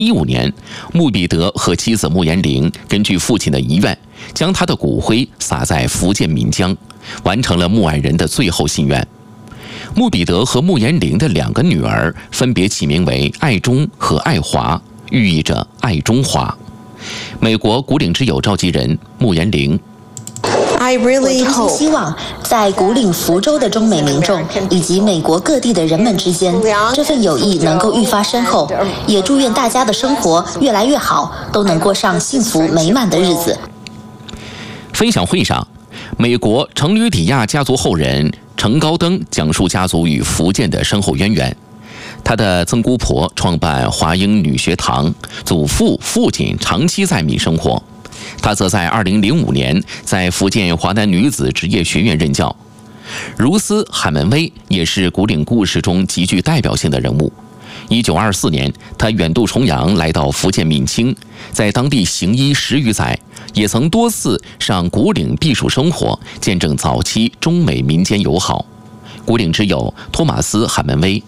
2015年，穆彼得和妻子穆延龄根据父亲的遗愿，将他的骨灰撒在福建闽江，完成了穆爱人的最后心愿。穆彼得和穆延龄的2个女儿分别起名为爱中和爱华，寓意着爱中华。美国古岭之友召集人穆延龄。 我真心希望，在古岭福州的中美民众以及美国各地的人们之间，这份友谊能够愈发深厚，也祝愿大家的生活越来越好，都能过上幸福美满的日子。 分享会上，美国程吕底亚家族后人程高登讲述家族与福建的深厚渊源。他的曾姑婆创办华英女学堂，祖父、父亲长期在闽生活。他则在2005年在福建华南女子职业学院任教。如斯·海门威也是古岭故事中极具代表性的人物。1924年，他远渡重洋来到福建闽清，在当地行医10余载，也曾多次上古岭避暑生活，见证早期中美民间友好。古岭之友托马斯·海门威。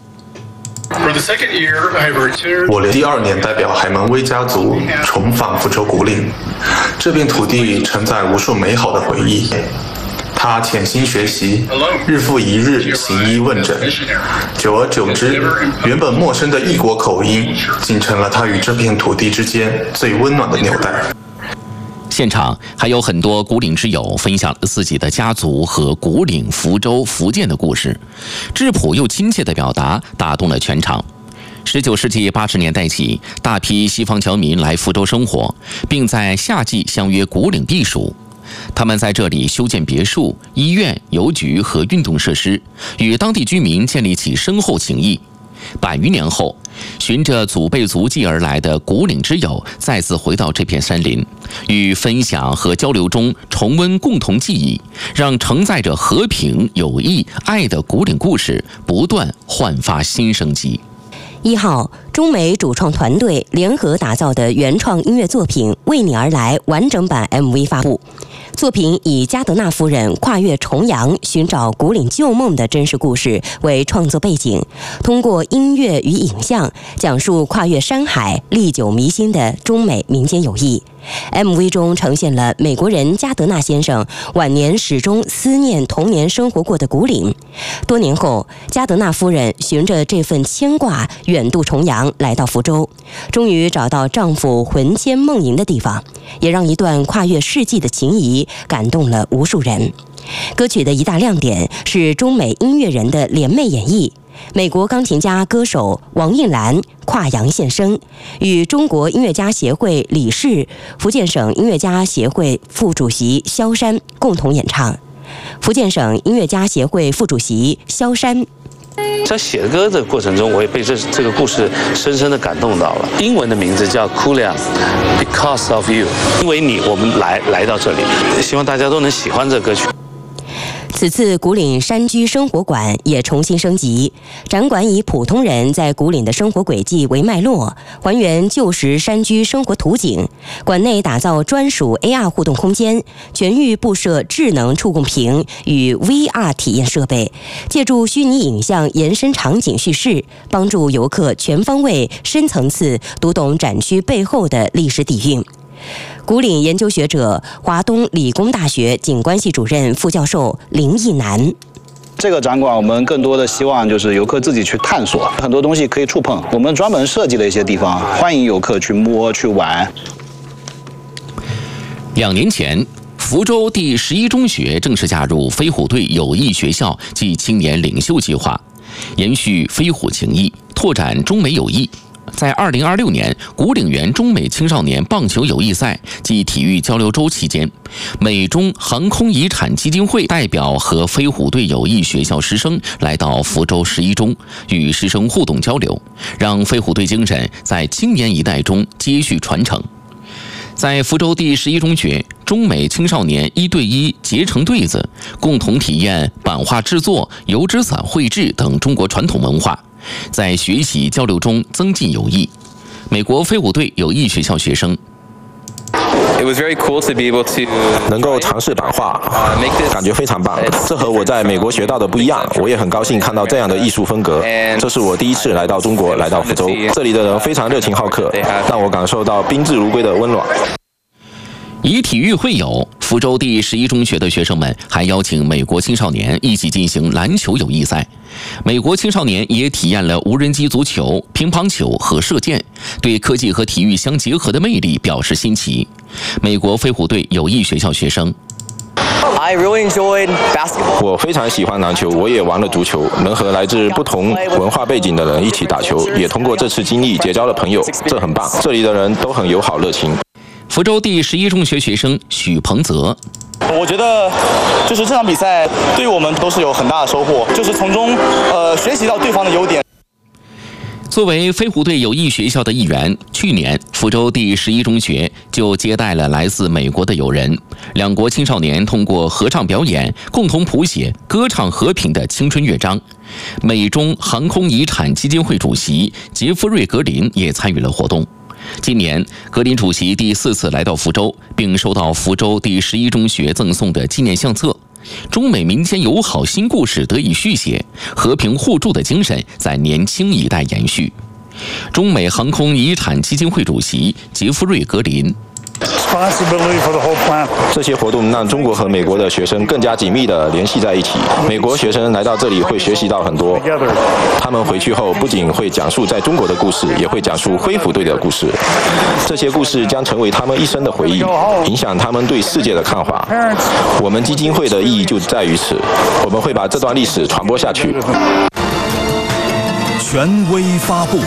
我第2年代表海门威家族重返福州古岭，这片土地承载无数美好的回忆。他潜心学习，日复一日行医问诊，久而久之，原本陌生的异国口音，竟成了他与这片土地之间最温暖的纽带。 现场还有很多古岭之友分享了自己的家族和古岭、福州、福建的故事，质朴又亲切的表达打动了全场。19世纪80年代起，大批西方侨民来福州生活，并在夏季相约古岭避暑。他们在这里修建别墅、医院、邮局和运动设施，与当地居民建立起深厚情谊。100余年后，循着祖辈足迹而来的古岭之友再次回到这片山林，与分享和交流中重温共同记忆，让承载着和平、友谊、爱的古岭故事不断焕发新生机。 1号，中美主创团队联合打造的原创音乐作品《为你而来》完整版 MV 发布。作品以加德纳夫人跨越重洋寻找古岭旧梦的真实故事为创作背景，通过音乐与影像讲述跨越山海、历久弥新的中美民间友谊。MV 中呈现了美国人加德纳先生晚年始终思念童年生活过的古岭。多年后，加德纳夫人循着这份牵挂远渡重洋来到福州，终于找到丈夫魂牵梦萦的地方，也让一段跨越世纪的情谊感动了无数人。歌曲的一大亮点是中美音乐人的联袂演绎。美国钢琴家歌手王韵兰跨洋现身，与中国音乐家协会理事、福建省音乐家协会副主席萧山共同演唱。福建省音乐家协会副主席萧山在写歌的过程中，我也被这个故事深深的感动到了。英文的名字叫 Kulia Because of You， 因为你，我们来到这里，希望大家都能喜欢这歌曲。 此次古岭山居生活馆也重新升级，展馆以普通人在古岭的生活轨迹为脉络，还原旧时山居生活图景。馆内打造专属 AR 互动空间，全域布设智能触控屏与 VR 体验设备，借助虚拟影像延伸场景叙事，帮助游客全方位、深层次读懂展区背后的历史底蕴。古岭研究学者、华东理工大学景观系主任副教授林义南。 这个展馆我们更多的希望就是游客自己去探索，很多东西可以触碰，我们专门设计了一些地方，欢迎游客去摸去玩。 2年前，福州第11中学正式加入飞虎队友谊学校暨青年领袖计划，延续飞虎情谊，拓展中美友谊。在2026年古岭园中美青少年棒球友谊赛暨体育交流周期间，美中航空遗产基金会代表和飞虎队友谊学校师生来到福州11中，与师生互动交流，让飞虎队精神在青年一代中接续传承。在福州第11中学，中美青少年1对1结成对子，共同体验版画制作、油纸伞绘制等中国传统文化，在学习交流中增进友谊。美国飞虎队友谊学校学生能够尝试版画，感觉非常棒。这和我在美国学到的不一样，我也很高兴看到这样的艺术风格。这是我第一次来到中国，来到福州，这里的人非常热情好客，让我感受到宾至如归的温暖。 以体育会友，福州第11中学的学生们还邀请美国青少年一起进行篮球友谊赛。美国青少年也体验了无人机足球、乒乓球和射箭，对科技和体育相结合的魅力表示新奇。美国飞虎队友谊学校学生。 我非常喜欢篮球，我也玩了足球，能和来自不同文化背景的人一起打球，也通过这次经历结交了朋友，这很棒。这里的人都很友好热情。 福州第11中学学生许鹏泽。 我觉得就是这场比赛对我们都是有很大的收获，就是从中学习到对方的优点。 作为飞虎队友谊学校的一员，去年福州第11中学就接待了来自美国的友人，两国青少年通过合唱表演，共同谱写歌唱和平的青春乐章。美中航空遗产基金会主席杰夫瑞·格林也参与了活动。今年，格林主席第4次来到福州，并收到福州第11中学赠送的纪念相册。中美民间友好新故事得以续写，和平互助的精神在年轻一代延续。中美航空遗产基金会主席杰夫瑞·格林。 这些活动让中国和美国的学生更加紧密地联系在一起。美国学生来到这里会学习到很多，他们回去后不仅会讲述在中国的故事，也会讲述飞虎队的故事。这些故事将成为他们一生的回忆，影响他们对世界的看法。我们基金会的意义就在于此，我们会把这段历史传播下去。 权威发布。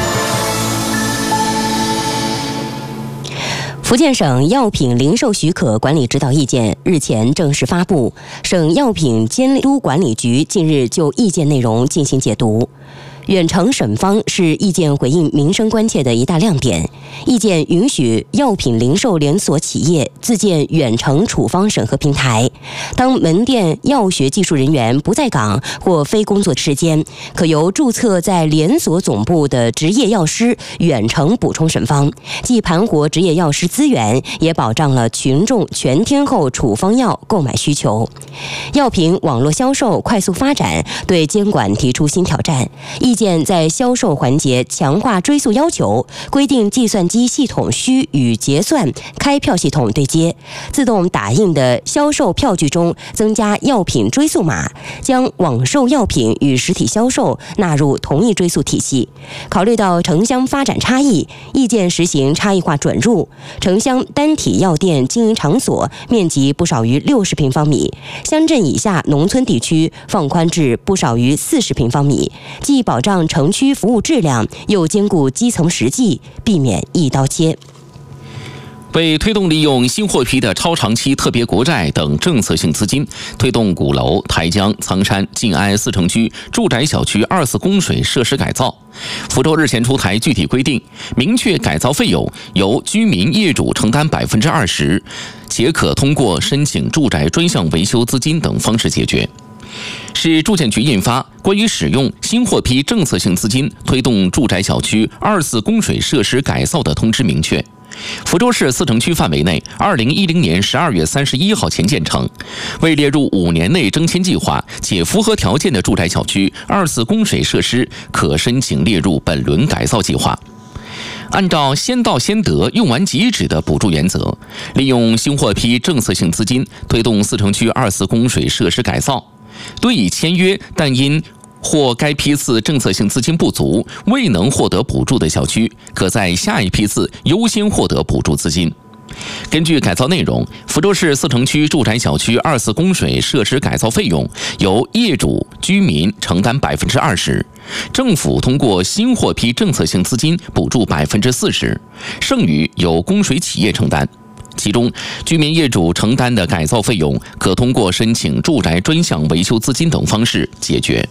福建省药品零售许可管理指导意见日前正式发布，省药品监督管理局近日就意见内容进行解读。远程审方是意见回应民生关切的一大亮点。意见允许药品零售连锁企业自建远程处方审核平台，当门店药学技术人员不在岗或非工作时间，可由注册在连锁总部的执业药师远程补充审方，既盘活执业药师资源，也保障了群众全天候处方药购买需求。药品网络销售快速发展，对监管提出新挑战。意见在销售环节强化追溯要求，规定计算机系统需与结算开票系统对接，自动打印的销售票据中增加药品追溯码，将网售药品与实体销售纳入同一追溯体系。考虑到城乡发展差异，意见实行差异化准入，城乡单体药店经营场所面积不少于60平方米，乡镇以下农村地区放宽至不少于40平方米，既保障城区服务质量，又兼顾基层实际，避免一刀切。 为推动利用新获批的超长期特别国债等政策性资金，推动鼓楼、台江、苍山、静安4城区住宅小区2次供水设施改造，福州日前出台具体规定，明确改造费用由居民业主承担20%，且可通过申请住宅专项维修资金等方式解决。市住建局印发关于使用新获批政策性资金推动住宅小区2次供水设施改造的通知明确，福州市4城区范围内2010年12月31号前建成，未列入5年内征迁计划且符合条件的住宅小区2次供水设施可申请列入本轮改造计划。按照先到先得、用完即止的补助原则，利用新获批政策性资金推动4城区2次供水设施改造。对已签约但因或该批次政策性资金不足，未能获得补助的小区，可在下一批次优先获得补助资金。根据改造内容，福州市4城区住宅小区2次供水设施改造费用由业主、居民承担20%，政府通过新获批政策性资金补助40%，剩余由供水企业承担。其中，居民业主承担的改造费用可通过申请住宅专项维修资金等方式解决。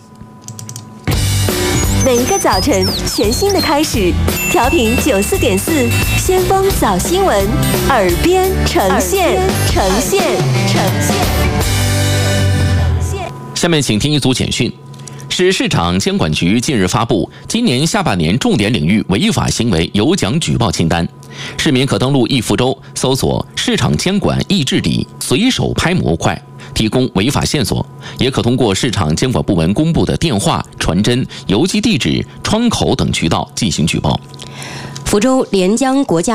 每一个早晨，全新的开始，调频94.4，先锋早新闻，耳边呈现。 下面请听一组简讯。市市场监管局近日发布今年下半年重点领域违法行为有奖举报清单， 市民可登录易福州搜索市场监管易治理，随手拍模块，提供违法线索，也可通过市场监管部门公布的电话、传真、邮寄地址、窗口等渠道进行举报。 福州连江国家